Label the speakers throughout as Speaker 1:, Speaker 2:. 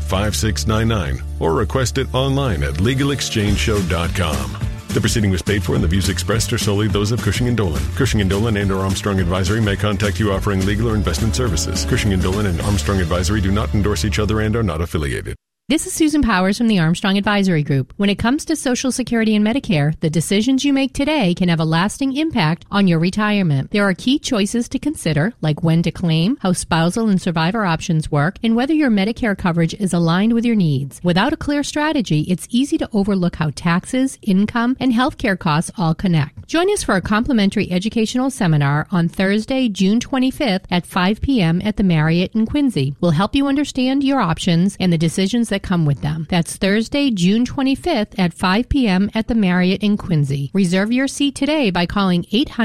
Speaker 1: 888-5699 or request it online at LegalExchangeShow.com. The proceeding was paid for and the views expressed are solely those of Cushing & Dolan. Cushing & Dolan and or Armstrong Advisory may contact you offering legal or investment services. Cushing & Dolan and Armstrong Advisory do not endorse each other and are not affiliated.
Speaker 2: This is Susan Powers from the Armstrong Advisory Group. When it comes to Social Security and Medicare, the decisions you make today can have a lasting impact on your retirement. There are key choices to consider, like when to claim, how spousal and survivor options work, and whether your Medicare coverage is aligned with your needs. Without a clear strategy, it's easy to overlook how taxes, income, and healthcare costs all connect. Join us for a complimentary educational seminar on Thursday, June 25th at 5 p.m. at the Marriott in Quincy. We'll help you understand your options and the decisions that come with them. That's Thursday, June 25th at 5 p.m. at the Marriott in Quincy. Reserve your seat today by calling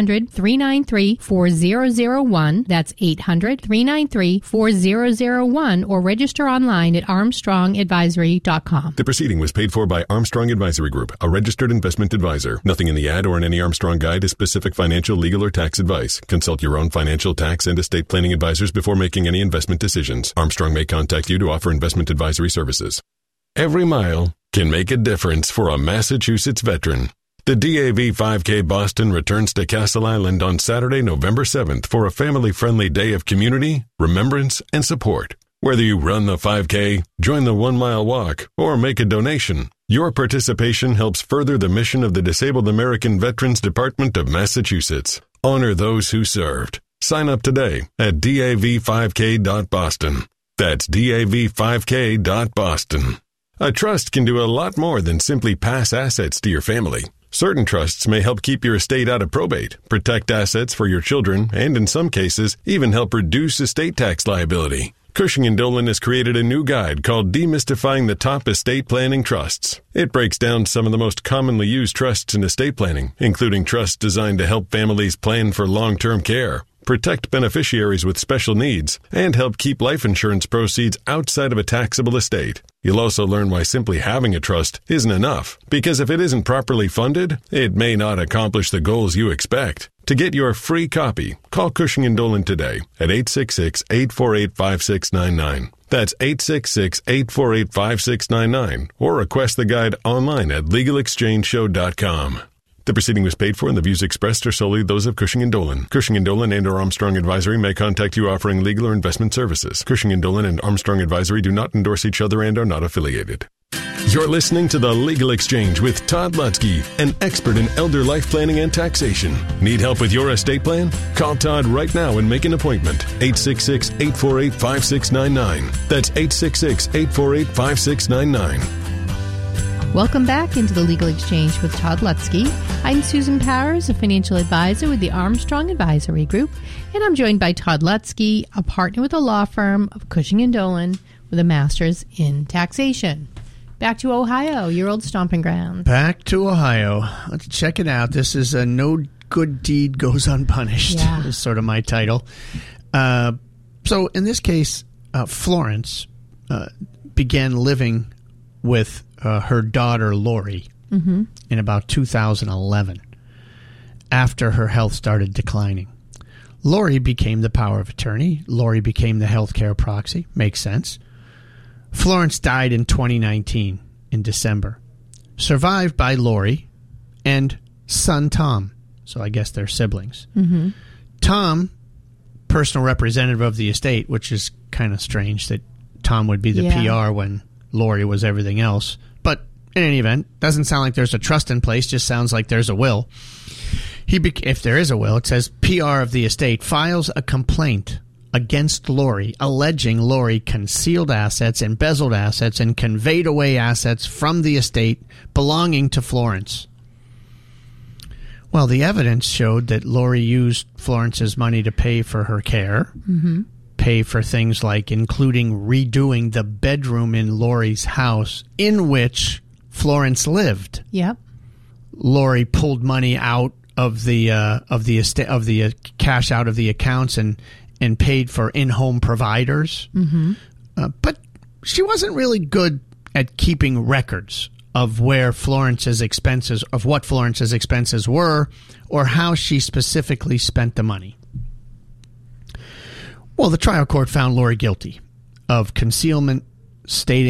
Speaker 2: 800-393-4001. That's 800-393-4001 or register online at armstrongadvisory.com.
Speaker 1: The proceeding was paid for by Armstrong Advisory Group, a registered investment advisor. Nothing in the ad or in any Armstrong guide is specific financial, legal, or tax advice. Consult your own financial, tax, and estate planning advisors before making any investment decisions. Armstrong may contact you to offer investment advisory services. Every mile can make a difference for a Massachusetts veteran. The DAV 5K Boston returns to Castle Island on Saturday, November 7th for a family-friendly day of community, remembrance, and support. Whether you run the 5K, join the 1 mile walk, or make a donation, your participation helps further the mission of the Disabled American Veterans Department of Massachusetts. Honor those who served. Sign up today at dav5k.boston. That's dav5k.boston. A trust can do a lot more than simply pass assets to your family. Certain trusts may help keep your estate out of probate, protect assets for your children, and in some cases, even help reduce estate tax liability. Cushing & Dolan has created a new guide called Demystifying the Top Estate Planning Trusts. It breaks down some of the most commonly used trusts in estate planning, including trusts designed to help families plan for long-term care, protect beneficiaries with special needs, and help keep life insurance proceeds outside of a taxable estate. You'll also learn why simply having a trust isn't enough, because if it isn't properly funded, it may not accomplish the goals you expect. To get your free copy, call Cushing & Dolan today at 866-848-5699. That's 866-848-5699, or request the guide online at LegalExchangeShow.com. The proceeding was paid for and the views expressed are solely those of Cushing & Dolan. Cushing & Dolan and or Armstrong Advisory may contact you offering legal or investment services. Cushing & Dolan and Armstrong Advisory do not endorse each other and are not affiliated. You're listening to The Legal Exchange with Todd Lutzke, an expert in elder life planning and taxation. Need help with your estate plan? Call Todd right now and make an appointment. 866-848-5699. That's 866-848-5699.
Speaker 2: Welcome back into the Legal Exchange with Todd Lutzke. I'm Susan Powers, a financial advisor with the Armstrong Advisory Group, and I'm joined by Todd Lutzke, a partner with the law firm of Cushing & Dolan with a master's in taxation. Back to Ohio, your old stomping ground.
Speaker 3: Back to Ohio. Let's check it out. This is a No Good Deed Goes Unpunished.
Speaker 2: Yeah.
Speaker 3: Is sort of my title. So in this case, Florence began living with her daughter, Lori, in about 2011, after her health started declining. Lori became the power of attorney. Lori became the health care proxy. Makes sense. Florence died in 2019, in December, survived by Lori and son Tom. So I guess they're siblings. Mm-hmm. Tom, personal representative of the estate, which is kind of strange that Tom would be the PR when Lori was everything else. But in any event, doesn't sound like there's a trust in place, just sounds like there's a will. If there is a will, it says PR of the estate files a complaint against Lori, alleging Lori concealed assets, embezzled assets, and conveyed away assets from the estate belonging to Florence. Well, the evidence showed that Lori used Florence's money to pay for her care, pay for things like including redoing the bedroom in Lori's house in which Florence lived.
Speaker 2: Yep.
Speaker 3: Lori pulled money out of the cash out of the accounts and paid for in-home providers. But she wasn't really good at keeping records of what Florence's expenses were or how she specifically spent the money. Well, the trial court found Lori guilty of concealment, stating